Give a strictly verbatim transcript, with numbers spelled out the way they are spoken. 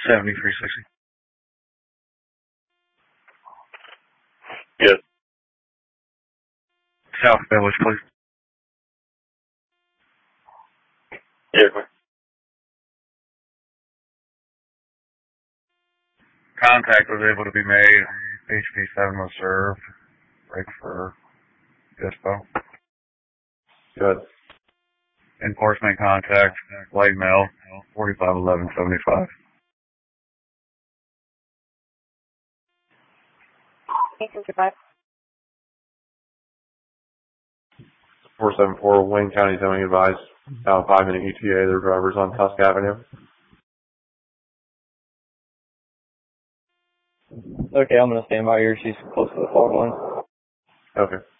seventy-three sixty. Yes. South Village, please. Yeah, quick. Contact was able to be made. H P seven was served. Break for dispo. Good. Enforcement contact, light mail, forty-five eleven seventy-five. four seven four, Wayne County zoning advised. Now five minute E T A, their drivers on Tusk Avenue. Okay, I'm gonna stand by here. She's close to the fault line. Okay.